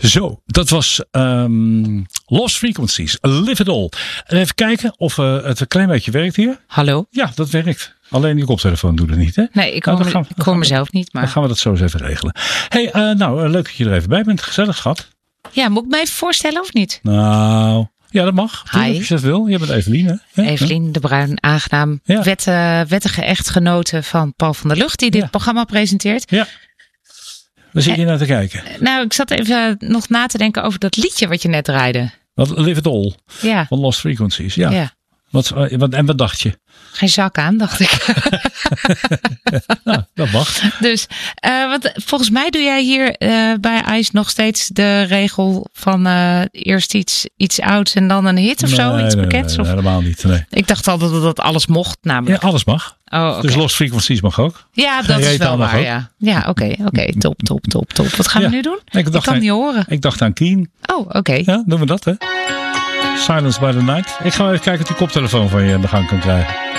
Zo, dat was Lost Frequencies, Live It All. Even kijken of het een klein beetje werkt hier. Hallo? Ja, dat werkt. Alleen je koptelefoon doet het niet, hè? Nee, ik hoor mezelf niet. Maar... Dan gaan we dat zo eens even regelen. Hey, leuk dat je er even bij bent. Gezellig, schat. Ja, moet ik me even voorstellen of niet? Nou, ja, dat mag. Hi. Als je dat wil. Je bent Evelien, hè? Evelien de Bruin, aangenaam. Ja. Wettige echtgenote van Paul van der Lucht, die dit programma presenteert. Ja. Waar zit je naar te kijken? Nou, ik zat even nog na te denken over dat liedje wat je net draaide. Wat Live It All Ja. van Lost Frequencies. Ja. Wat dacht je? Geen zak aan, dacht ik. Nou, dat mag. Dus, want volgens mij doe jij hier bij IJs nog steeds de regel van eerst iets ouds en dan een hit of zo? Iets bekends? Nee, helemaal niet. Nee. Ik dacht altijd dat alles mocht, namelijk. Ja, alles mag. Oh, okay. Dus Lost Frequencies mag ook. Ja, dat is wel waar. Ja, oké. Top. Wat gaan we nu doen? Ik kan niet horen. Ik dacht aan Keen. Oh, oké. Ja, doen we dat, hè? Silence by the Night. Ik ga even kijken of die koptelefoon van je in de gang kan krijgen.